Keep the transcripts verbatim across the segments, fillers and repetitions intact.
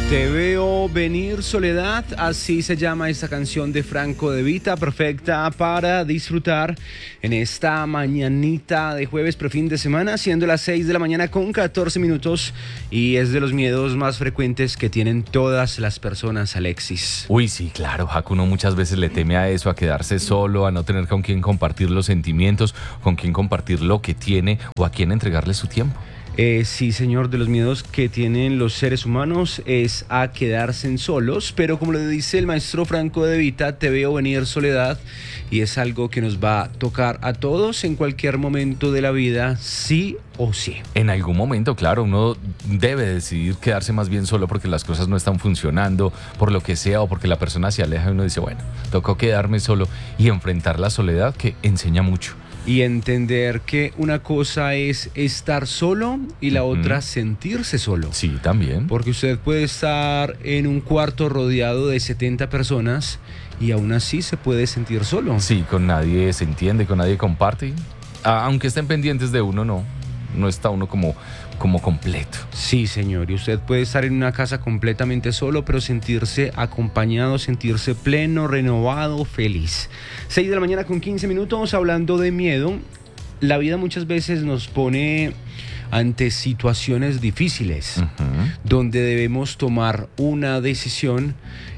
Te veo venir, Soledad, así se llama esta canción de Franco De Vita, perfecta para disfrutar en esta mañanita de jueves prefin de semana, siendo las seis de la mañana con catorce minutos, y es de los miedos más frecuentes que tienen todas las personas, Alexis. Uy, sí, claro, Jaco, uno muchas veces le teme a eso, a quedarse solo, a no tener con quién compartir los sentimientos, con quién compartir lo que tiene o a quién entregarle su tiempo. Eh, sí, señor, de los miedos que tienen los seres humanos es a quedarse en solos, pero como le dice el maestro Franco De Vita, te veo venir, Soledad, y es algo que nos va a tocar a todos en cualquier momento de la vida, sí o sí. En algún momento, claro, uno debe decidir quedarse más bien solo porque las cosas no están funcionando, por lo que sea, o porque la persona se aleja y uno dice, bueno, tocó quedarme solo y enfrentar la soledad, que enseña mucho. Y entender que una cosa es estar solo y la uh-huh. otra sentirse solo. Sí, también. Porque usted puede estar en un cuarto rodeado de setenta personas y aún así se puede sentir solo. Sí, con nadie se entiende, con nadie comparte. Aunque estén pendientes de uno, no. No está uno como, como completo. Sí, señor. Y usted puede estar en una casa completamente solo, pero sentirse acompañado, sentirse pleno, renovado, feliz. seis de la mañana con quince minutos, hablando de miedo. La vida muchas veces nos pone ante situaciones difíciles, uh-huh. donde debemos tomar una decisión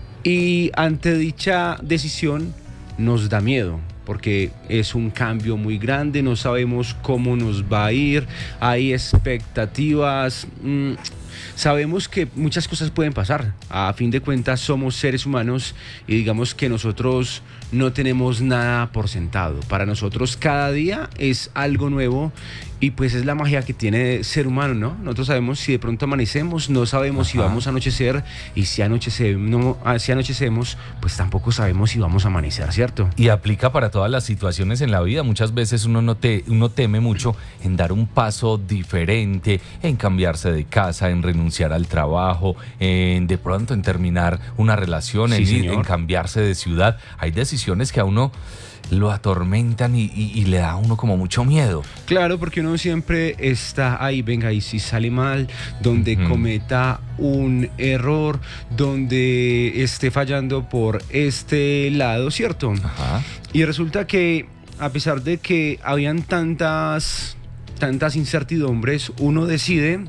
y ante dicha decisión nos da miedo. Porque es un cambio muy grande, no sabemos cómo nos va a ir, hay expectativas, mmm, sabemos que muchas cosas pueden pasar. A fin de cuentas somos seres humanos y digamos que nosotros no tenemos nada por sentado. Para nosotros cada día es algo nuevo y pues es la magia que tiene ser humano, ¿no? Nosotros sabemos si de pronto amanecemos, no sabemos Ajá. si vamos a anochecer, y si, anochecemos, no, si anochecemos, pues tampoco sabemos si vamos a amanecer, ¿cierto? Y aplica para todas las situaciones en la vida. Muchas veces uno, no te, uno teme mucho en dar un paso diferente, en cambiarse de casa, en renunciar al trabajo, en de pronto en terminar una relación, sí, en, en cambiarse de ciudad. Hay decisiones que a uno lo atormentan y, y, y le da a uno como mucho miedo. Claro, porque uno siempre está ahí, venga, y si sale mal, donde uh-huh. cometa un error, donde esté fallando por este lado, ¿cierto? Ajá. Y resulta que a pesar de que habían tantas, tantas incertidumbres, uno decide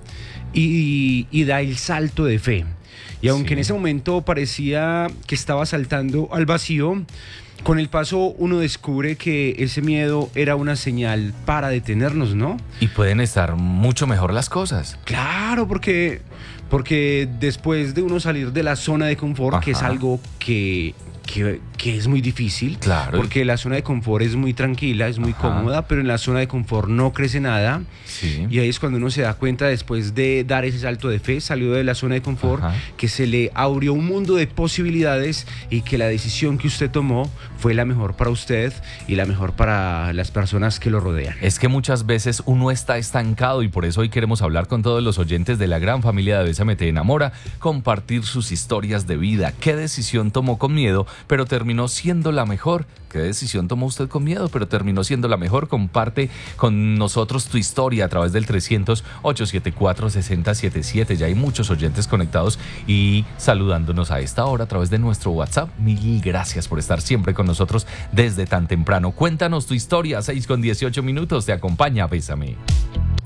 y, y da el salto de fe. Y aunque sí. en ese momento parecía que estaba saltando al vacío, con el paso uno descubre que ese miedo era una señal para detenernos, ¿no? Y pueden estar mucho mejor las cosas. Claro, porque, porque después de uno salir de la zona de confort, Ajá. que es algo que, que, que es muy difícil, claro. porque la zona de confort es muy tranquila, es muy Ajá. cómoda, pero en la zona de confort no crece nada. Sí. Y ahí es cuando uno se da cuenta, después de dar ese salto de fe, salió de la zona de confort, Ajá. que se le abrió un mundo de posibilidades y que la decisión que usted tomó fue la mejor para usted y la mejor para las personas que lo rodean. Es que muchas veces uno está estancado y por eso hoy queremos hablar con todos los oyentes de la gran familia de Bésame Te Enamora, compartir sus historias de vida. ¿Qué decisión tomó con miedo, pero terminó siendo la mejor? ¿Qué decisión tomó usted con miedo, pero terminó siendo la mejor? Comparte con nosotros tu historia a través del trescientos, ochocientos setenta y cuatro, sesenta setenta y siete. Ya hay muchos oyentes conectados y saludándonos a esta hora a través de nuestro WhatsApp. Mil gracias por estar siempre con nosotros desde tan temprano. Cuéntanos tu historia, seis con dieciocho minutos. Te acompaña Bésame.